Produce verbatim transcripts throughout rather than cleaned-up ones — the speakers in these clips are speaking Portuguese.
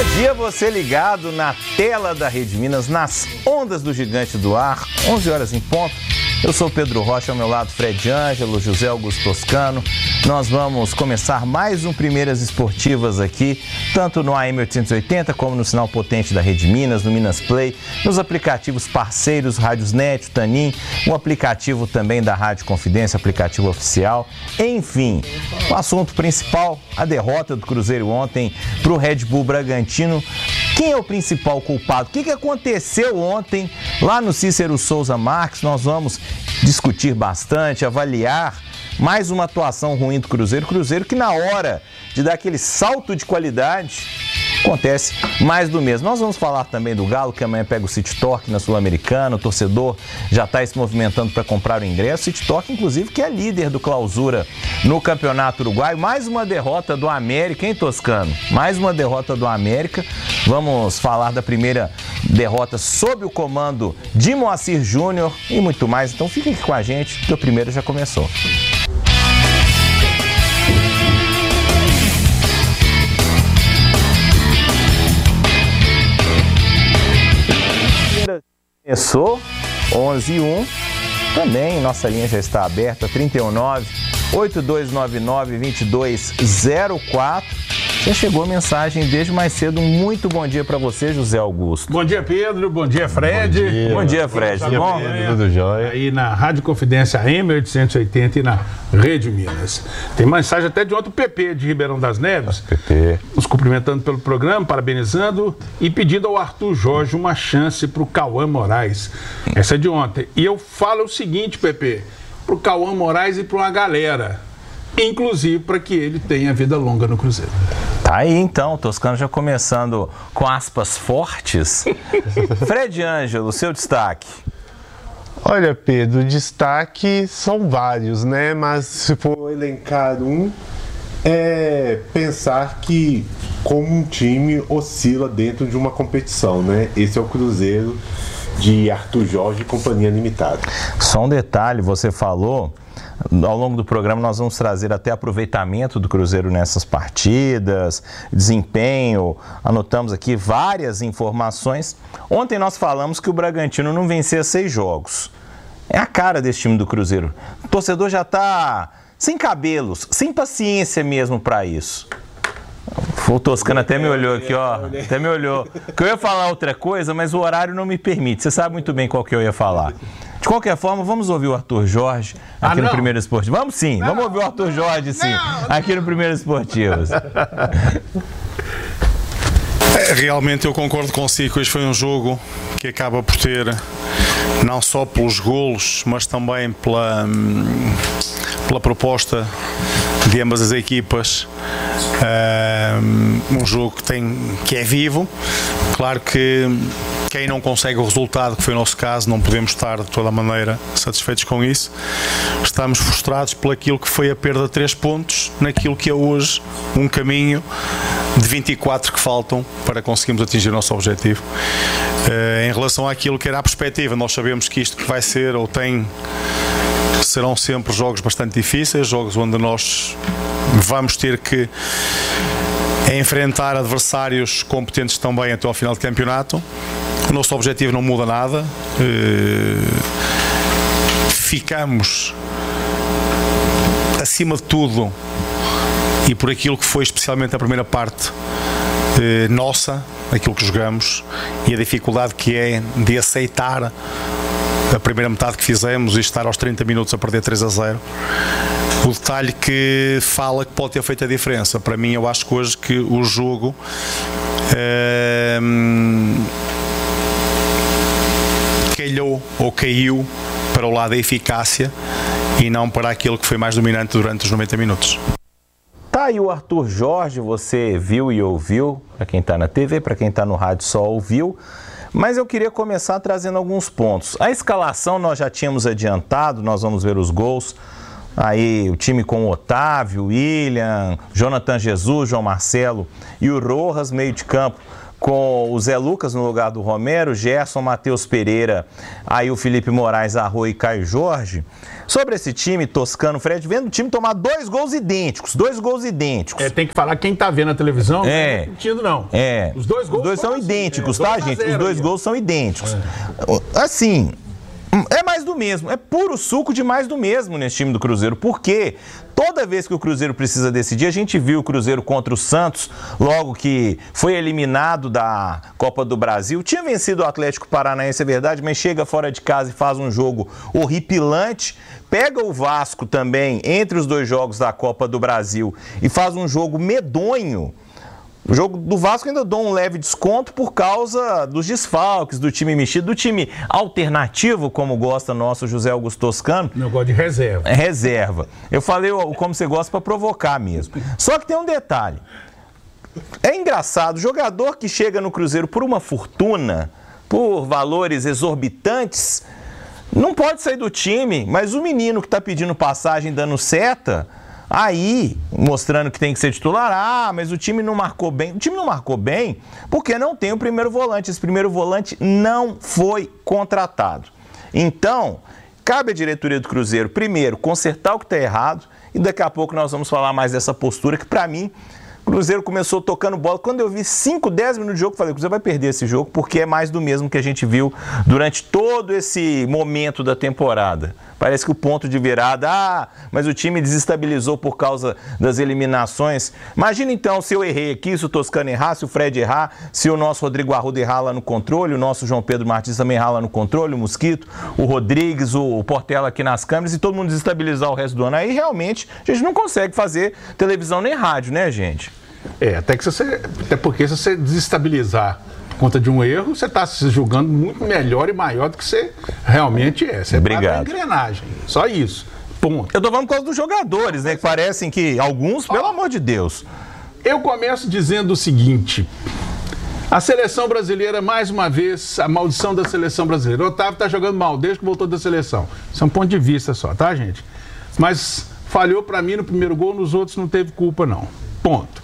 dia você ligado na tela da Rede Minas, nas ondas do Gigante do Ar, onze horas em ponto. Eu sou o Pedro Rocha, ao meu lado Fred Ângelo, José Augusto Toscano. Nós vamos começar mais um Primeiras Esportivas aqui, tanto no A M oitocentos e oitenta como no sinal potente da Rede Minas, no Minas Play, nos aplicativos parceiros, Rádios Net, o Tanin, o aplicativo também da Rádio Confidência, aplicativo oficial. Enfim, o assunto principal, a derrota do Cruzeiro ontem para o Red Bull Bragantino. Quem é o principal culpado? O que que aconteceu ontem lá no Cícero Souza Marques? Nós vamos discutir bastante, avaliar mais uma atuação ruim do Cruzeiro. Cruzeiro que na hora de dar aquele salto de qualidade, acontece mais do mesmo. Nós vamos falar também do Galo, que amanhã pega o City Torque na Sul-Americana. O torcedor já está se movimentando para comprar o ingresso. City Torque, inclusive, que é líder do Clausura no Campeonato Uruguaio. Mais uma derrota do América, hein, Toscano? Mais uma derrota do América. Vamos falar da primeira derrota sob o comando de Moacir Júnior e muito mais. Então fique aqui com a gente, que o primeiro já começou. Começou, onze e um, também nossa linha já está aberta, trinta e um nove, oito dois nove nove, dois dois zero quatro. Já chegou a mensagem desde mais cedo. Um muito bom dia para você, José Augusto. Bom dia, Pedro. Bom dia, Fred. Bom dia, bom dia Fred. Tudo bom? Tudo jóia. Aí na Rádio Confidência A M oitocentos e oitenta e na Rede Minas. Tem mensagem até de outro P P de Ribeirão das Neves. P P. Nos cumprimentando pelo programa, parabenizando e pedindo ao Arthur Jorge uma chance para o Cauã Moraes. Essa é de ontem. E eu falo o seguinte, P P, para o Cauã Moraes e para uma galera, inclusive para que ele tenha vida longa no Cruzeiro. Tá aí então, Toscano já começando com aspas fortes. Fred Ângelo, seu destaque. Olha, Pedro, destaque são vários, né? Mas se for elencar um, é pensar que como um time oscila dentro de uma competição, né? Esse é o Cruzeiro de Arthur Jorge e Companhia Limitada. Só um detalhe, você falou... Ao longo do programa nós vamos trazer até aproveitamento do Cruzeiro nessas partidas, desempenho, anotamos aqui várias informações. Ontem nós falamos que o Bragantino não vencia seis jogos. É a cara desse time do Cruzeiro. O torcedor já está sem cabelos, sem paciência mesmo para isso. O Toscano até me olhou aqui, ó, até me olhou. Que eu ia falar outra coisa, mas o horário não me permite. Você sabe muito bem qual que eu ia falar. De qualquer forma, vamos ouvir o Arthur Jorge aqui ah, no Primeiro Esportivo. Vamos sim, não, vamos ouvir o Arthur Jorge sim, não, não. aqui no Primeiro Esportivos. Realmente eu concordo consigo, este foi um jogo que acaba por ter, não só pelos golos, mas também pela, pela proposta de ambas as equipas, um jogo que, tem, que é vivo. Claro que quem não consegue o resultado, que foi o nosso caso, não podemos estar de toda a maneira satisfeitos com isso. Estamos frustrados por aquilo que foi a perda de três pontos, naquilo que é hoje um caminho de vinte e quatro que faltam para conseguirmos atingir o nosso objetivo. Uh, em relação àquilo que era a perspectiva, nós sabemos que isto vai ser ou tem, serão sempre jogos bastante difíceis, jogos onde nós vamos ter que enfrentar adversários competentes também até ao final do campeonato. O nosso objetivo não muda nada. Uh, ficamos acima de tudo e por aquilo que foi especialmente a primeira parte eh, nossa, aquilo que jogamos e a dificuldade que é de aceitar a primeira metade que fizemos e estar aos trinta minutos a perder três a zero. O detalhe que fala que pode ter feito a diferença, para mim eu acho que hoje que o jogo eh, calhou ou caiu para o lado da eficácia e não para aquilo que foi mais dominante durante os noventa minutos. Tá aí o Arthur Jorge, você viu e ouviu, para quem está na T V, para quem está no rádio só ouviu, mas eu queria começar trazendo alguns pontos. A escalação nós já tínhamos adiantado, nós vamos ver os gols. Aí o time com o Otávio, William, Jonathan Jesus, João Marcelo e o Rojas, meio de campo com o Zé Lucas no lugar do Romero, Gerson, Matheus Pereira, aí o Felipe Moraes, Arroio e Caio Jorge. Sobre esse time, Toscano, Fred, vendo o time tomar dois gols idênticos, dois gols idênticos. É, tem que falar quem tá vendo a televisão, é, não tá repetindo não. É. Os dois gols Os dois são assim, idênticos, é, tá, gente? Os dois aí, gols são idênticos. É. Assim, é mais do mesmo, é puro suco de mais do mesmo nesse time do Cruzeiro, porque toda vez que o Cruzeiro precisa decidir, a gente viu o Cruzeiro contra o Santos, logo que foi eliminado da Copa do Brasil, tinha vencido o Atlético Paranaense, é verdade, mas chega fora de casa e faz um jogo horripilante, pega o Vasco também entre os dois jogos da Copa do Brasil e faz um jogo medonho. O jogo do Vasco ainda dou um leve desconto por causa dos desfalques, do time mexido, do time alternativo, como gosta nosso José Augusto Toscano. Eu gosto de reserva. É reserva. Eu falei como você gosta para provocar mesmo. Só que tem um detalhe. É engraçado, o jogador que chega no Cruzeiro por uma fortuna, por valores exorbitantes, não pode sair do time, mas o menino que está pedindo passagem dando seta, aí, mostrando que tem que ser titular, ah, mas o time não marcou bem. O time não marcou bem porque não tem o primeiro volante. Esse primeiro volante não foi contratado. Então, cabe à diretoria do Cruzeiro, primeiro, consertar o que está errado, e daqui a pouco nós vamos falar mais dessa postura que, para mim, o Cruzeiro começou tocando bola. Quando eu vi cinco, dez minutos de jogo, eu falei, o Cruzeiro vai perder esse jogo, porque é mais do mesmo que a gente viu durante todo esse momento da temporada. Parece que o ponto de virada, ah, mas o time desestabilizou por causa das eliminações. Imagina então se eu errei aqui, se o Toscano errar, se o Fred errar, se o nosso Rodrigo Arruda errar lá no controle, o nosso João Pedro Martins também errar lá no controle, o Mosquito, o Rodrigues, o Portela aqui nas câmeras e todo mundo desestabilizar o resto do ano. Aí realmente a gente não consegue fazer televisão nem rádio, né, gente? É, até, que você, até porque se você desestabilizar por conta de um erro, você está se julgando muito melhor e maior do que você realmente é. Você Obrigado. paga a engrenagem. Só isso. Ponto. Eu tô falando por causa dos jogadores, né? Que parecem que alguns, pelo amor de Deus. Eu começo dizendo o seguinte. A seleção brasileira, mais uma vez, a maldição da seleção brasileira. O Otávio tá jogando mal desde que voltou da seleção. Isso é um ponto de vista só, tá, gente? Mas falhou para mim no primeiro gol, nos outros não teve culpa, não. Ponto.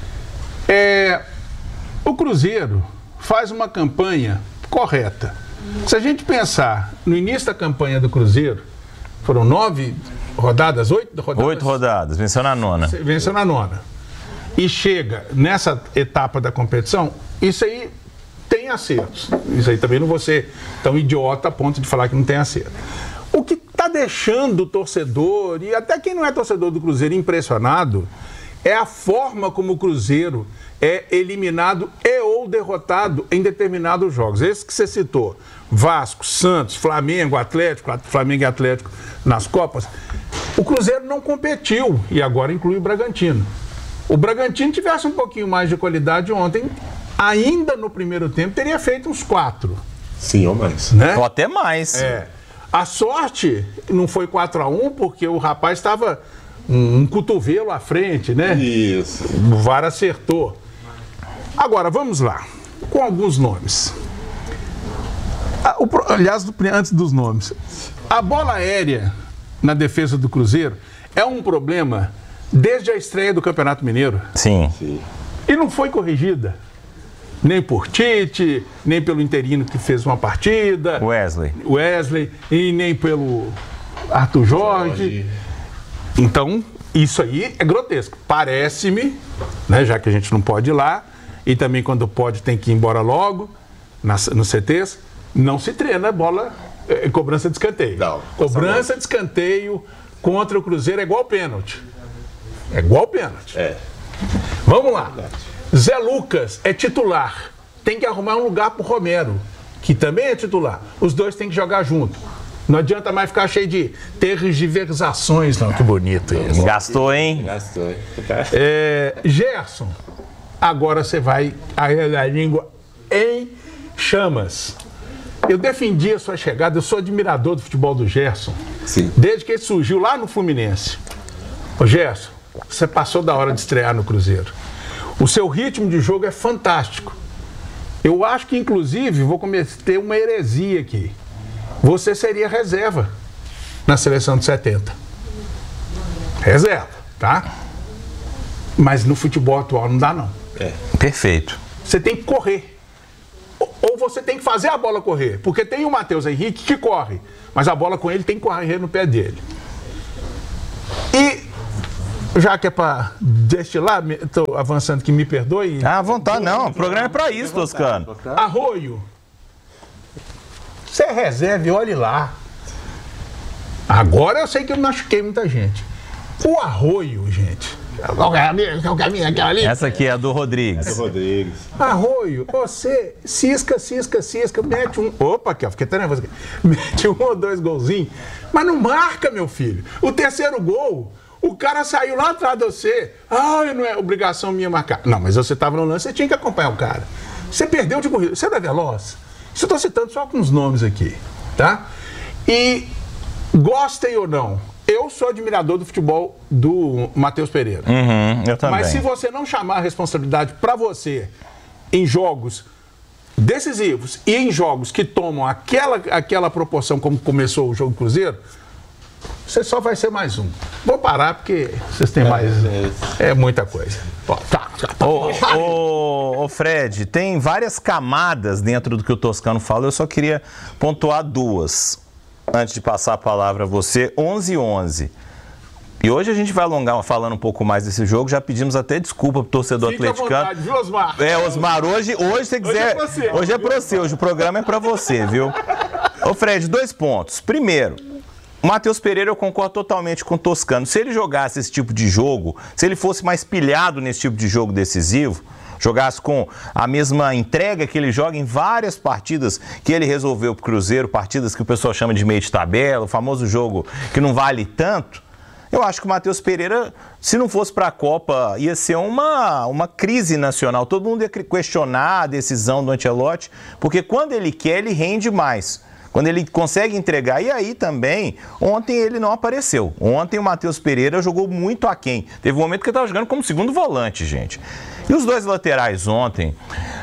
É, o Cruzeiro faz uma campanha correta. Se a gente pensar no início da campanha do Cruzeiro, foram nove rodadas, oito rodadas? Oito rodadas, venceu na nona. Venceu na nona. E chega nessa etapa da competição, isso aí tem acertos. Isso aí também não vou ser tão idiota a ponto de falar que não tem acerto. O que está deixando o torcedor, e até quem não é torcedor do Cruzeiro, impressionado, é a forma como o Cruzeiro é eliminado e ou derrotado em determinados jogos. Esse que você citou, Vasco, Santos, Flamengo, Atlético, Flamengo e Atlético nas Copas, o Cruzeiro não competiu, e agora inclui o Bragantino. O Bragantino tivesse um pouquinho mais de qualidade ontem, ainda no primeiro tempo, teria feito uns quatro. Sim, ou mais. Né? Ou até mais. É. A sorte não foi quatro a um, porque o rapaz estava um, um cotovelo à frente, né? Isso. O V A R acertou. Agora, vamos lá, com alguns nomes. Ah, o, aliás, do, antes dos nomes. A bola aérea na defesa do Cruzeiro é um problema desde a estreia do Campeonato Mineiro. Sim. Sim. E não foi corrigida. Nem por Tite, nem pelo interino que fez uma partida. Wesley. Wesley, e nem pelo Arthur Jorge. Jorge. Então, isso aí é grotesco. Parece-me, né, já que a gente não pode ir lá, e também quando pode tem que ir embora logo, nas, nos C Tês, não se treina bola, é, cobrança de escanteio. Não, cobrança de escanteio contra o Cruzeiro é igual pênalti. É igual pênalti. É. Vamos lá. Zé Lucas é titular. Tem que arrumar um lugar pro Romero, que também é titular. Os dois têm que jogar junto. Não adianta mais ficar cheio de tergiversações, não. Que bonito isso. Gastou, hein? Gastou, hein? É, Gerson, agora você vai a língua em chamas. Eu defendi a sua chegada, eu sou admirador do futebol do Gerson. Sim. Desde que ele surgiu lá no Fluminense. Ô Gerson, você passou da hora de estrear no Cruzeiro. O seu ritmo de jogo é fantástico. Eu acho que, inclusive, vou cometer uma heresia aqui. Você seria reserva na seleção de setenta. Reserva, tá? Mas no futebol atual não dá, não. É. Perfeito. você tem que correr. Ou você tem que fazer a bola correr. Porque tem o Matheus Henrique que corre, mas a bola com ele tem que correr no pé dele. E, já que é para destilar, estou avançando que me perdoe. Ah, à vontade, não. O programa é para isso, Toscano. Arroio. Você reserve, olhe lá. Agora eu sei que eu machuquei muita gente. O Arroio, gente. Essa aqui é a do Rodrigues. É do Rodrigues. Arroio, você cisca, cisca, cisca, mete um. Opa, aqui, ó, fiquei até nervoso aqui. Mete um ou dois golzinhos, mas não marca, meu filho. O terceiro gol, o cara saiu lá atrás de você. Ah, não é obrigação minha marcar. Não, mas você estava no lance, você tinha que acompanhar o cara. Você perdeu de corrida. Você é da Veloz? Isso eu estou citando só com os nomes aqui, tá? E gostem ou não, eu sou admirador do futebol do Matheus Pereira. Uhum, eu também. Mas se você não chamar a responsabilidade para você em jogos decisivos e em jogos que tomam aquela, aquela proporção como começou o jogo do Cruzeiro, você só vai ser mais um. Vou parar porque vocês têm mais... É muita coisa. Ó, tá, tá, tá. Ô, ô, ô, Fred, tem várias camadas dentro do que o Toscano fala. Eu só queria pontuar duas. Antes de passar a palavra a você, onze e onze. E hoje a gente vai alongar falando um pouco mais desse jogo. Já pedimos até desculpa pro torcedor Fica atleticano. à vontade, viu, Osmar? É, Osmar, hoje, hoje se quiser. Hoje é pra você, hoje é pra você, hoje o programa é pra você, viu? Ô, Fred, dois pontos. Primeiro, o Matheus Pereira, eu concordo totalmente com o Toscano. Se ele jogasse esse tipo de jogo, se ele fosse mais pilhado nesse tipo de jogo decisivo, jogasse com a mesma entrega que ele joga em várias partidas que ele resolveu pro Cruzeiro, partidas que o pessoal chama de meio de tabela, o famoso jogo que não vale tanto, eu acho que o Matheus Pereira, se não fosse para a Copa, ia ser uma, uma crise nacional. Todo mundo ia questionar a decisão do Ancelotti, porque quando ele quer, ele rende mais. Quando ele consegue entregar, e aí também, ontem ele não apareceu. Ontem o Matheus Pereira jogou muito aquém. Teve um momento que ele estava jogando como segundo volante, gente. E os dois laterais ontem,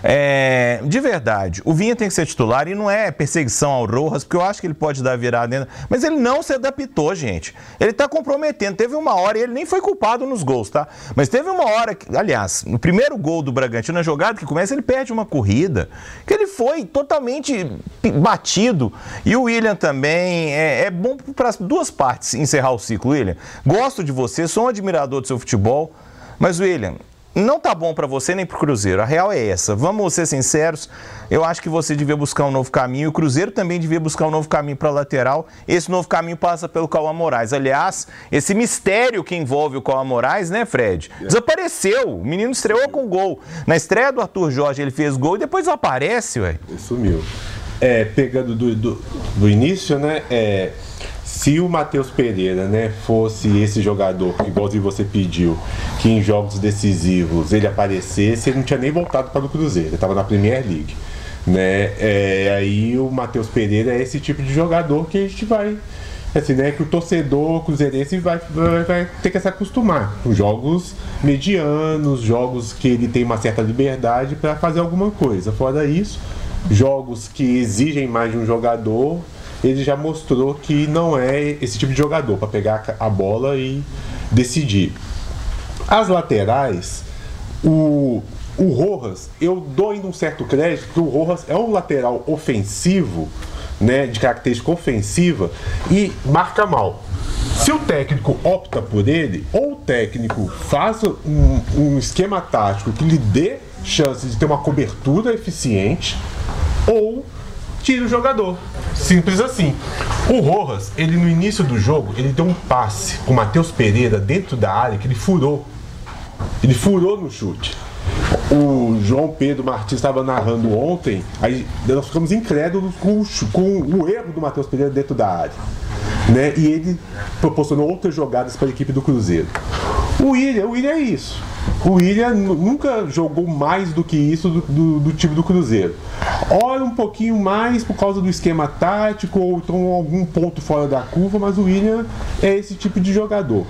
é, de verdade, o Vinha tem que ser titular e não é perseguição ao Rojas, porque eu acho que ele pode dar virada dentro, mas ele não se adaptou, gente. Ele tá comprometendo. Teve uma hora, e ele nem foi culpado nos gols, tá? Mas teve uma hora, que, aliás, no primeiro gol do Bragantino, na jogada que começa, ele perde uma corrida, que ele foi totalmente batido. E o William também, é, é bom para as duas partes encerrar o ciclo, William. Gosto de você, sou um admirador do seu futebol, mas, William, não tá bom para você nem pro Cruzeiro. A real é essa. Vamos ser sinceros. Eu acho que você devia buscar um novo caminho. O Cruzeiro também devia buscar um novo caminho para lateral. Esse novo caminho passa pelo Cauã Moraes. Aliás, esse mistério que envolve o Cauã Moraes, né, Fred? Desapareceu. O menino estreou com gol. Na estreia do Arthur Jorge ele fez gol e depois aparece, ué. Ele sumiu. É, pegando do, do, do início, né? É, se o Matheus Pereira, né, fosse esse jogador, igual você pediu, que em jogos decisivos ele aparecesse, ele não tinha nem voltado para o Cruzeiro, ele estava na Premier League, né? É, aí o Matheus Pereira é esse tipo de jogador que a gente vai, assim, né, que o torcedor cruzeirense vai, vai, vai ter que se acostumar com jogos medianos, jogos que ele tem uma certa liberdade para fazer alguma coisa. Fora isso, jogos que exigem mais de um jogador, ele já mostrou que não é esse tipo de jogador para pegar a bola e decidir. As laterais, o, o Rojas, eu dou ainda um certo crédito, porque o Rojas é um lateral ofensivo, né, de característica ofensiva, e marca mal. Se o técnico opta por ele, ou o técnico faça um, um esquema tático que lhe dê chance de ter uma cobertura eficiente, ou tira o jogador. Simples assim. O Rojas, ele no início do jogo, ele deu um passe com o Matheus Pereira dentro da área que ele furou. Ele furou no chute. O João Pedro Martins estava narrando ontem, aí nós ficamos incrédulos com o, com o erro do Matheus Pereira dentro da área, né? E ele proporcionou outras jogadas para a equipe do Cruzeiro. O William, o William é isso. O William nunca jogou mais do que isso do, do, do time do Cruzeiro. Ora um pouquinho mais por causa do esquema tático ou então algum ponto fora da curva, mas o William é esse tipo de jogador.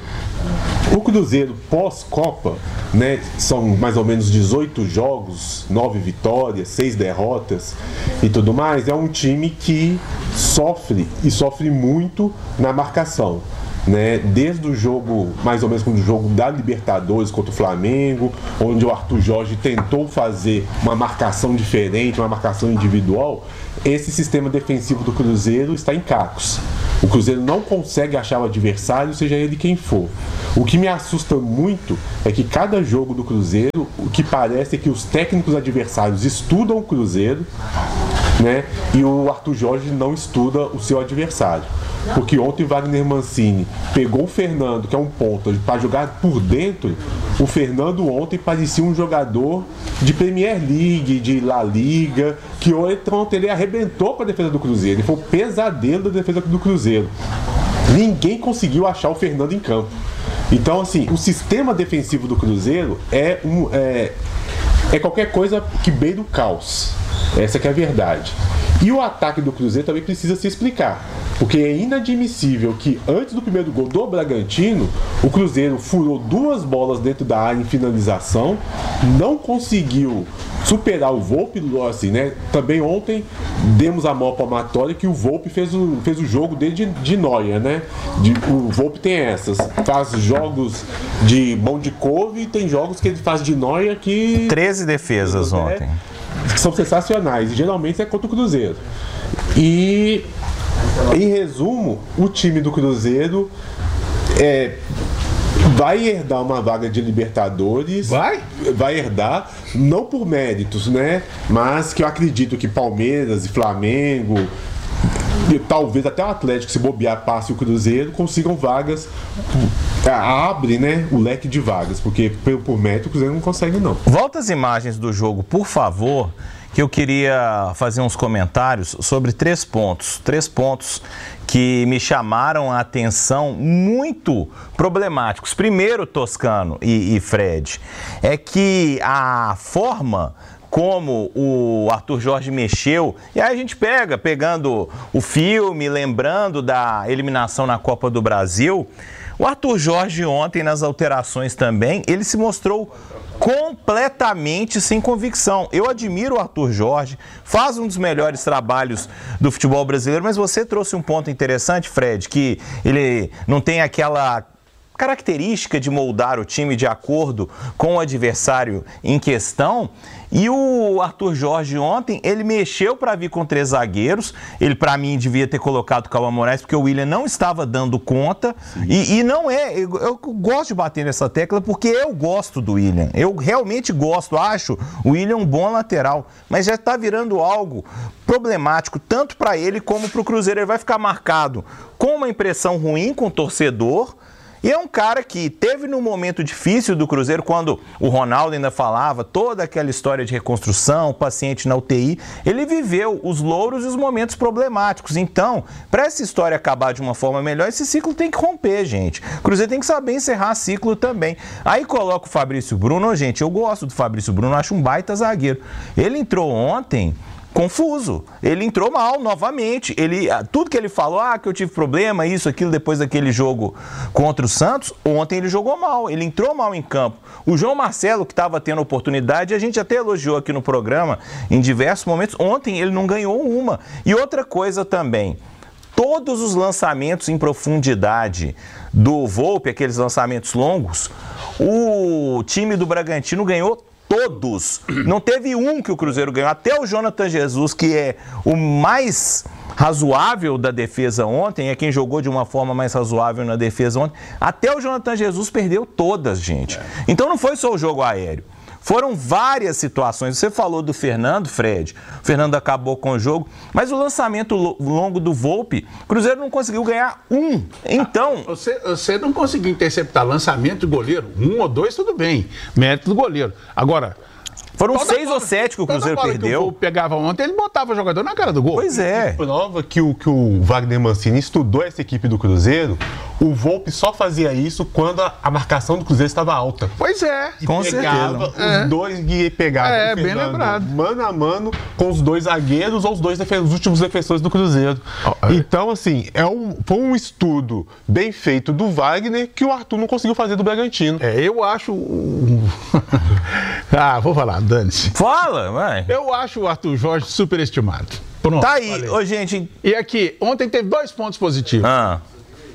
O Cruzeiro pós-Copa, né, são mais ou menos dezoito jogos, nove vitórias, seis derrotas e tudo mais, é um time que sofre e sofre muito na marcação. né? Desde o jogo, mais ou menos como o jogo da Libertadores contra o Flamengo, onde o Arthur Jorge tentou fazer uma marcação diferente, uma marcação individual, esse sistema defensivo do Cruzeiro está em cacos. O Cruzeiro não consegue achar o adversário, seja ele quem for. O que me assusta muito é que cada jogo do Cruzeiro, o que parece é que os técnicos adversários estudam o Cruzeiro, né? E o Arthur Jorge não estuda o seu adversário. Porque ontem o Wagner Mancini pegou o Fernando, que é um ponta, para jogar por dentro. O Fernando ontem parecia um jogador de Premier League, de La Liga, que ontem ele arrebentou com a defesa do Cruzeiro. Ele foi o pesadelo da defesa do Cruzeiro. Ninguém conseguiu achar o Fernando em campo. Então, assim, o sistema defensivo do Cruzeiro é, um, é, é qualquer coisa que beira o caos. Essa que é a verdade. E o ataque do Cruzeiro também precisa se explicar. Porque é inadmissível que antes do primeiro gol do Bragantino, o Cruzeiro furou duas bolas dentro da área em finalização, não conseguiu superar o Volpi, assim, né? Também ontem demos a maior palmatória que o Volpi fez o, fez o jogo dele de, de nóia, né? De, o Volpi tem essas, faz jogos de mão de couve e tem jogos que ele faz de nóia que... treze defesas né? ontem. Que são sensacionais, e geralmente é contra o Cruzeiro. E, em resumo, o time do Cruzeiro é, vai herdar uma vaga de Libertadores. Vai? Vai herdar, não por méritos, né? Mas que eu acredito que Palmeiras e Flamengo, e talvez até o Atlético, se bobear, passe o Cruzeiro, consigam vagas. Abre, né, o leque de vagas, porque por, por mérito o Cruzeiro não consegue, não. Volta as imagens do jogo, por favor, que eu queria fazer uns comentários sobre três pontos. Três pontos que me chamaram a atenção, muito problemáticos. Primeiro, Toscano e, e Fred, é que a forma como o Arthur Jorge mexeu, e aí a gente pega, pegando o filme, lembrando da eliminação na Copa do Brasil, o Arthur Jorge ontem, nas alterações também, ele se mostrou completamente sem convicção. Eu admiro o Arthur Jorge, faz um dos melhores trabalhos do futebol brasileiro, mas você trouxe um ponto interessante, Fred, que ele não tem aquela característica de moldar o time de acordo com o adversário em questão. E o Arthur Jorge ontem, ele mexeu para vir com três zagueiros. Ele, para mim, devia ter colocado o Cauã Moraes, porque o William não estava dando conta. E, e não é... Eu, eu gosto de bater nessa tecla porque eu gosto do William. Eu realmente gosto, acho o William um bom lateral. Mas já está virando algo problemático, tanto para ele como para o Cruzeiro. Ele vai ficar marcado com uma impressão ruim com o torcedor. E é um cara que teve num momento difícil do Cruzeiro, quando o Ronaldo ainda falava toda aquela história de reconstrução, paciente na U T I, ele viveu os louros e os momentos problemáticos. Então, para essa história acabar de uma forma melhor, esse ciclo tem que romper, gente. O Cruzeiro tem que saber encerrar ciclo também. Aí coloca o Fabrício Bruno, gente, eu gosto do Fabrício Bruno, acho um baita zagueiro. Ele entrou ontem confuso, ele entrou mal novamente, ele, tudo que ele falou, ah, que eu tive problema, isso, aquilo, depois daquele jogo contra o Santos, ontem ele jogou mal, ele entrou mal em campo. O João Marcelo, que estava tendo oportunidade, a gente até elogiou aqui no programa em diversos momentos, ontem ele não ganhou uma. E outra coisa também, todos os lançamentos em profundidade do Volpi, aqueles lançamentos longos, o time do Bragantino ganhou todos. Não teve um que o Cruzeiro ganhou. Até o Jonathan Jesus, que é o mais razoável da defesa ontem, é quem jogou de uma forma mais razoável na defesa ontem, até o Jonathan Jesus perdeu todas, gente. Então não foi só o jogo aéreo. Foram várias situações. Você falou do Fernando, Fred. O Fernando acabou com o jogo. Mas o lançamento longo do Volpi, o Cruzeiro não conseguiu ganhar um. Então... Você, você não conseguiu interceptar lançamento do goleiro. Um ou dois, tudo bem. Mérito do goleiro. Agora... Foram seis bola, ou sete que o Cruzeiro bola perdeu. Que o Volpi pegava ontem, ele botava o jogador na cara do gol. Pois é. E prova que o, que o Wagner Mancini estudou essa equipe do Cruzeiro. O Volpi só fazia isso quando a, a marcação do Cruzeiro estava alta. Pois é. E com pegava certeza. Os é. dois e pegava é, o Fernando, bem lembrado. mano a mano com os dois zagueiros ou os dois defen- os últimos defensores do Cruzeiro. Oh, então, assim, é um, foi um estudo bem feito do Wagner que o Arthur não conseguiu fazer do Bragantino. É, eu acho... ah, vou falar, dane-se. Fala, vai. Eu acho o Arthur Jorge superestimado. Pronto, tá aí, ô, gente. E aqui, ontem teve dois pontos positivos. Ah.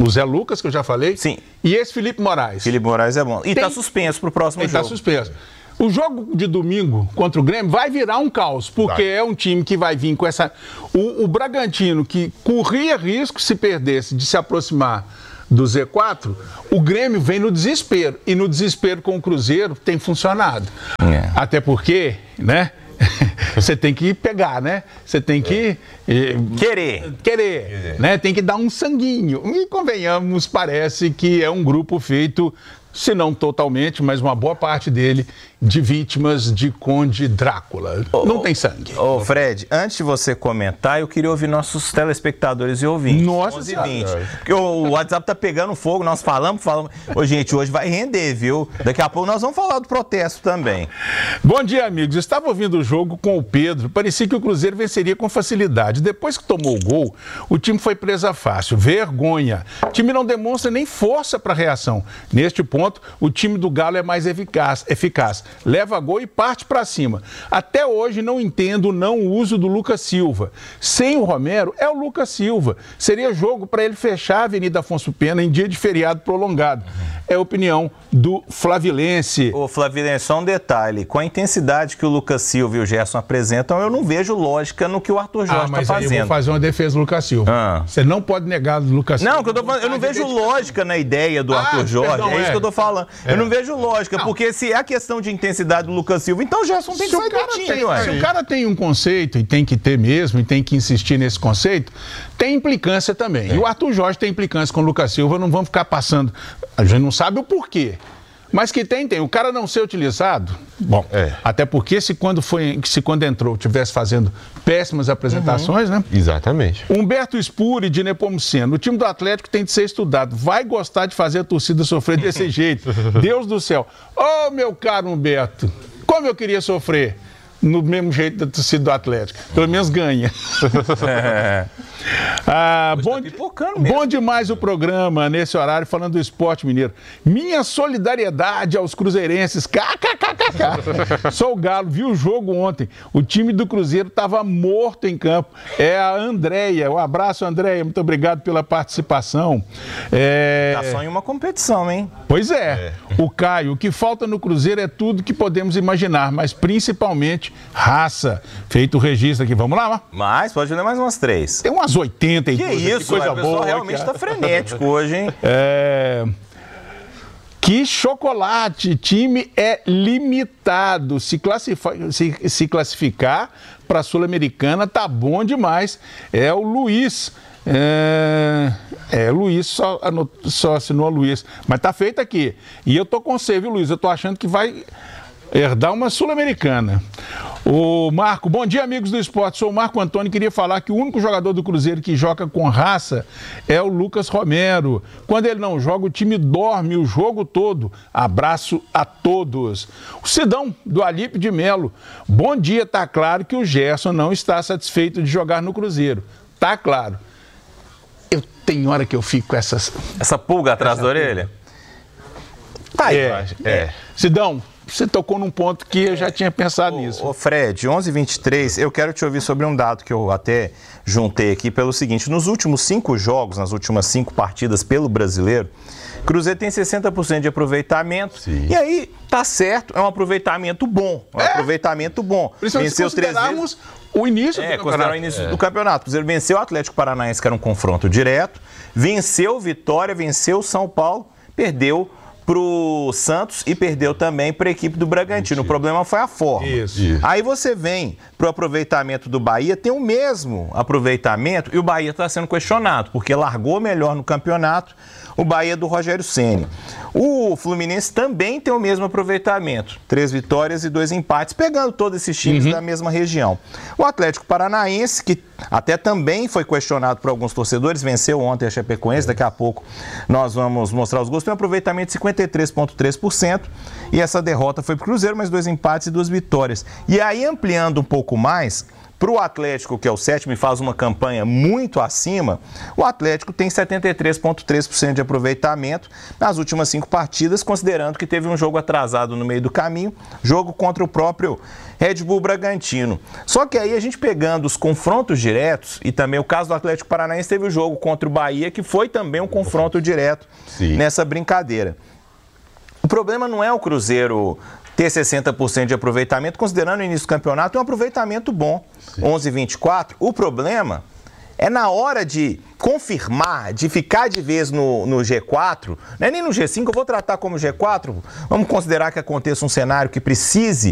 O Zé Lucas, que eu já falei. Sim. E esse Felipe Moraes. Felipe Moraes é bom. E Tem... tá suspenso pro próximo Ele jogo. Ele tá suspenso. O jogo de domingo contra o Grêmio vai virar um caos, porque vai. É um time que vai vir com essa... O, o Bragantino, que corria risco se perdesse de se aproximar do Z quatro, o Grêmio vem no desespero. E no desespero com o Cruzeiro tem funcionado. É. Até porque, né? Você tem que pegar, né? Você tem que... Eh, querer. Querer, né? Tem que dar um sanguinho. E convenhamos, parece que é um grupo feito... se não totalmente, mas uma boa parte dele, de vítimas de Conde Drácula. Oh, não tem sangue. Ô, oh, Fred, antes de você comentar, eu queria ouvir nossos telespectadores e ouvintes. Nossa onze e vinte. Porque o WhatsApp tá pegando fogo, nós falamos, falamos. Ô, gente, hoje vai render, viu? Daqui a pouco nós vamos falar do protesto também. Bom dia, amigos. Estava ouvindo o jogo com o Pedro. Parecia que o Cruzeiro venceria com facilidade. Depois que tomou o gol, o time foi presa fácil. Vergonha. O time não demonstra nem força para reação. Neste ponto, o time do Galo é mais eficaz, eficaz. Leva gol e parte para cima. Até hoje não entendo o não uso do Lucas Silva. Sem o Romero, é o Lucas Silva. Seria jogo para ele fechar a Avenida Afonso Pena em dia de feriado prolongado. É a opinião do Flavilense. Ô, Flavilense, só um detalhe. Com a intensidade que o Lucas Silva e o Gerson apresentam, eu não vejo lógica no que o Arthur Jorge está ah, fazendo. Aí eu vou fazer uma defesa do Lucas Silva. Ah. Você não pode negar do Lucas Silva. Não, que eu, tô falando, eu não vejo lógica na ideia do ah, Arthur Jorge. Perdão, é isso é. que eu tô falando. É. Eu não vejo lógica, não. Porque se é a questão de intensidade do Lucas Silva, então o Gerson tem que sair do time. Se o cara tem um conceito, e tem que ter mesmo, e tem que insistir nesse conceito, tem implicância também. É. E o Arthur Jorge tem implicância com o Lucas Silva, não vamos ficar passando. A gente não sabe o porquê. Mas que tem, tem. O cara não ser utilizado, bom, é. Até porque se quando, foi, se quando entrou estivesse fazendo péssimas apresentações, uhum. né? Exatamente. Humberto Spuri de Nepomuceno. O time do Atlético tem de ser estudado. Vai gostar de fazer a torcida sofrer desse jeito. Deus do céu. Ô, oh, meu caro Humberto, como eu queria sofrer no mesmo jeito da torcida do Atlético. Pelo menos ganha. É. Ah, bom, tá bom demais o programa nesse horário, falando do esporte mineiro. Minha solidariedade aos cruzeirenses. Kkkk. Sou o Galo, vi o jogo ontem. O time do Cruzeiro estava morto em campo. É a Andréia. Um abraço, Andréia. Muito obrigado pela participação. É... Tá só em uma competição, hein? Pois é. é. O Caio, o que falta no Cruzeiro é tudo que podemos imaginar, mas principalmente raça. Feito o registro aqui. Vamos lá? Mais? Pode ler mais umas três. Tem umas oitenta e que duas, isso, que coisa boa. O pessoal realmente está frenético hoje, hein? É... Que chocolate! Time é limitado. Se, classificar, se, se classificar para a Sul-Americana, tá bom demais. É o Luiz. É, é Luiz, só, só assinou a Luiz. Mas tá feito aqui. E eu tô com você, viu, Luiz? Eu tô achando que vai herdar uma Sul-Americana. O Marco, bom dia, amigos do esporte. Sou o Marco Antônio. Queria falar que o único jogador do Cruzeiro que joga com raça é o Lucas Romero. Quando ele não joga, o time dorme o jogo todo. Abraço a todos. O Sidão, do Alípio de Melo. Bom dia, tá claro que o Gerson não está satisfeito de jogar no Cruzeiro. Tá claro. Eu tenho hora que eu fico com essas... Essa pulga atrás da orelha? Tá aí. É, é. Sidão, você tocou num ponto que eu já tinha pensado ô, nisso. Ô Fred, onze e vinte e três, eu quero te ouvir sobre um dado que eu até juntei aqui pelo seguinte. Nos últimos cinco jogos, nas últimas cinco partidas pelo Brasileiro, Cruzeiro tem sessenta por cento de aproveitamento. Sim. E aí, tá certo, é um aproveitamento bom. É um é. aproveitamento bom. Venceu três vezes. O início é, do campeonato. o início é. do campeonato. O Cruzeiro venceu o Atlético Paranaense, que era um confronto direto. Venceu o Vitória, venceu o São Paulo, perdeu pro Santos e perdeu também para a equipe do Bragantino. Mentira. O problema foi a forma. Isso, isso. Aí você vem pro aproveitamento do Bahia, tem o mesmo aproveitamento e o Bahia está sendo questionado, porque largou melhor no campeonato o Bahia do Rogério Ceni. O Fluminense também tem o mesmo aproveitamento. Três vitórias e dois empates, pegando todos esses times uhum. da mesma região. O Atlético Paranaense, que até também foi questionado por alguns torcedores, venceu ontem a Chapecoense, daqui a pouco nós vamos mostrar os gols, tem um aproveitamento de cinquenta e três vírgula três por cento e essa derrota foi para o Cruzeiro, mas dois empates e duas vitórias. E aí, ampliando um pouco mais, para o Atlético, que é o sétimo e faz uma campanha muito acima, o Atlético tem setenta e três vírgula três por cento de aproveitamento nas últimas cinco partidas, considerando que teve um jogo atrasado no meio do caminho, jogo contra o próprio Red Bull Bragantino. Só que aí a gente pegando os confrontos diretos, e também o caso do Atlético Paranaense teve o jogo contra o Bahia, que foi também um confronto direto Sim. nessa brincadeira. O problema não é o Cruzeiro ter sessenta por cento de aproveitamento, considerando o início do campeonato, é um aproveitamento bom, Sim. onze a vinte e quatro. O problema é na hora de confirmar, de ficar de vez no, no G quatro, não é nem no G cinco, eu vou tratar como G quatro, vamos considerar que aconteça um cenário que precise